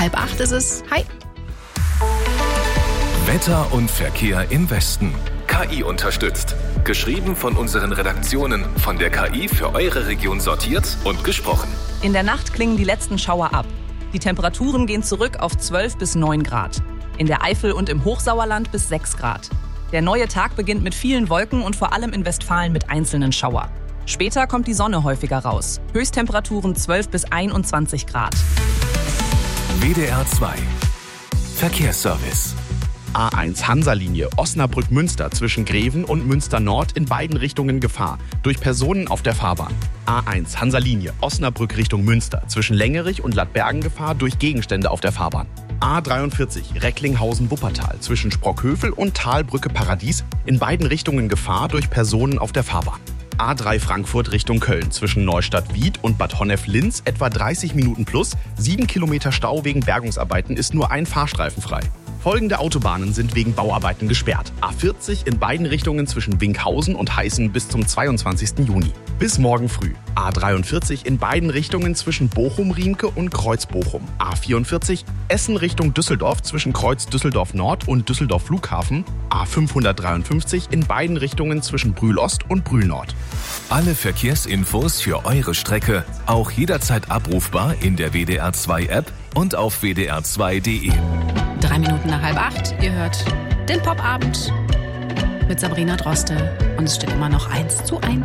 7:30 ist es. Hi. Wetter und Verkehr im Westen. KI unterstützt. Geschrieben von unseren Redaktionen, von der KI für eure Region sortiert und gesprochen. In der Nacht klingen die letzten Schauer ab. Die Temperaturen gehen zurück auf 12 bis 9 Grad. In der Eifel und im Hochsauerland bis 6 Grad. Der neue Tag beginnt mit vielen Wolken und vor allem in Westfalen mit einzelnen Schauer. Später kommt die Sonne häufiger raus. Höchsttemperaturen 12 bis 21 Grad. WDR 2 Verkehrsservice. A1 Hansa-Linie Osnabrück-Münster zwischen Greven und Münster-Nord in beiden Richtungen Gefahr durch Personen auf der Fahrbahn. A1 Hansa-Linie Osnabrück Richtung Münster zwischen Längerich und Lattbergen Gefahr durch Gegenstände auf der Fahrbahn. A43 Recklinghausen-Wuppertal zwischen Sprockhövel und Talbrücke-Paradies in beiden Richtungen Gefahr durch Personen auf der Fahrbahn. A3 Frankfurt Richtung Köln zwischen Neustadt-Wied und Bad Honnef-Linz etwa 30 Minuten plus, 7 Kilometer Stau wegen Bergungsarbeiten ist nur ein Fahrstreifen frei. Folgende Autobahnen sind wegen Bauarbeiten gesperrt. A40 in beiden Richtungen zwischen Winkhausen und Heißen bis zum 22. Juni. Bis morgen früh. A43 in beiden Richtungen zwischen Bochum-Riemke und Kreuz-Bochum. A44 Essen Richtung Düsseldorf zwischen Kreuz Düsseldorf-Nord und Düsseldorf-Flughafen. A553 in beiden Richtungen zwischen Brühl-Ost und Brühl-Nord. Alle Verkehrsinfos für eure Strecke auch jederzeit abrufbar in der WDR 2 App und auf wdr2.de. 7:03. Ihr hört den Popabend mit Sabrina Droste und es steht immer noch 1:1.